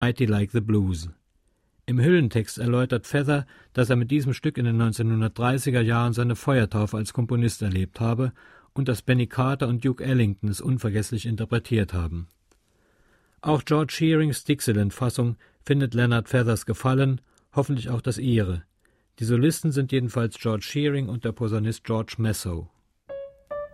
Mighty Like the Blues. Im Hüllentext erläutert Feather, dass er mit diesem Stück in den 1930er Jahren seine Feuertaufe als Komponist erlebt habe und dass Benny Carter und Duke Ellington es unvergesslich interpretiert haben. Auch George Shearings Dixieland-Fassung findet Leonard Feathers gefallen, hoffentlich auch das ihre. Die Solisten sind jedenfalls George Shearing und der Posaunist George Messo.